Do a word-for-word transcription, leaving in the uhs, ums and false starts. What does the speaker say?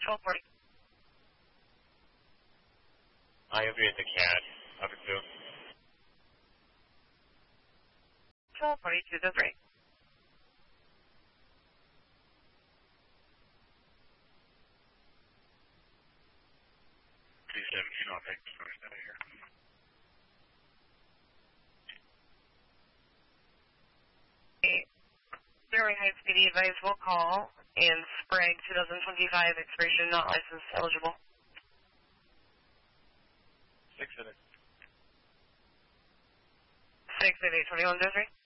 twelve forty. I agree with the cat. Up to two. twelve forty, two to three. two seven traffic. Sorry, out of here. Very high speed advice will call in Sprague twenty twenty-five expiration not license eligible. Six minutes. Six eight eight twenty one zero three.